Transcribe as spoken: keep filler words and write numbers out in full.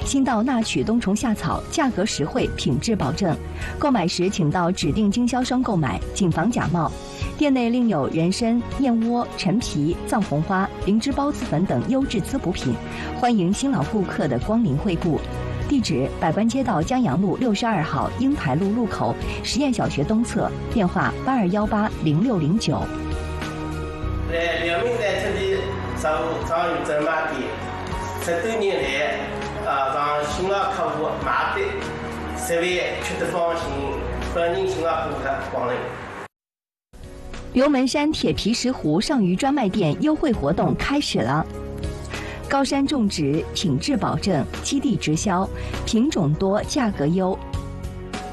新到纳曲冬虫夏草，价格实惠，品质保证。购买时请到指定经销商购买，谨防假冒。店内另有人参、燕窝、陈皮、藏红花、灵芝孢子粉等优质滋补品，欢迎新老顾客的光临惠顾。地址：百官街道江阳路六十二号英台路路口实验小学东侧，电话八二幺八零六零九。 在辽宁在这里上上有这买店，十多年来，啊，让新老客户买的，十万吃得放心，欢迎新老顾客光临。 刘门山铁皮石斛上虞专卖店优惠活动开始了。高山种植，品质保证，基地直销，品种多，价格优，